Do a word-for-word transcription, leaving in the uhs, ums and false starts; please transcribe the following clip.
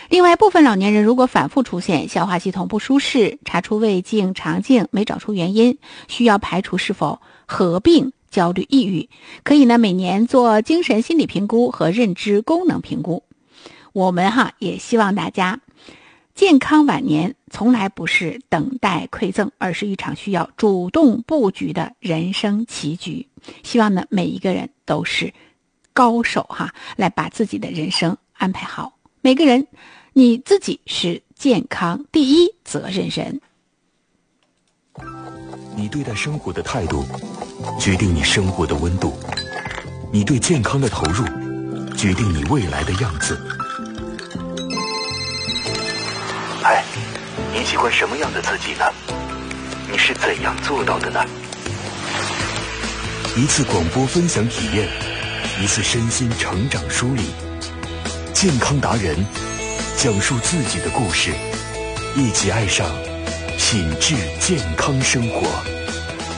另外，部分老年人如果反复出现消化系统不舒适，查出胃镜、肠镜没找出原因，需要排除是否合并焦虑、抑郁，可以呢每年做精神心理评估和认知功能评估。我们哈也希望大家，健康晚年从来不是等待馈赠，而是一场需要主动布局的人生棋局。希望呢每一个人都是高手哈，来把自己的人生安排好。每个人你自己是健康第一责任人。 你对待生活的态度决定你生活的温度，你对健康的投入决定你未来的样子。嗨，你喜欢什么样的自己呢？你是怎样做到的呢？一次广播分享体验，一次身心成长梳理，健康达人讲述自己的故事，一起爱上品质健康生活。